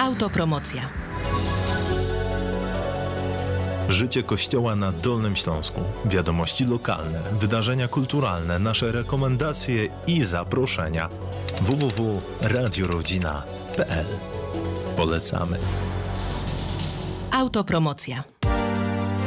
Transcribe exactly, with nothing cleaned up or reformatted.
Autopromocja. Życie Kościoła na Dolnym Śląsku, wiadomości lokalne, wydarzenia kulturalne, nasze rekomendacje i zaproszenia. w w w kropka radio rodzina kropka p l. Polecamy. Autopromocja.